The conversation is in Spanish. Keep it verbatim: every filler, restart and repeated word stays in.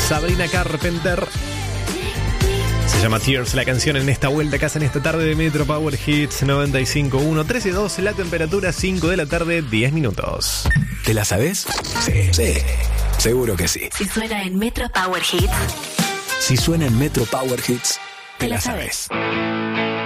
Sabrina Carpenter. Se llama Tears la canción en esta vuelta a casa en esta tarde de Metro Power Hits noventa y cinco punto uno. trece dos, la temperatura cinco de la tarde, diez minutos. ¿Te la sabes? Sí, sí, seguro que sí. Si suena en Metro Power Hits. Si suena en Metro Power Hits, ¿te la sabes?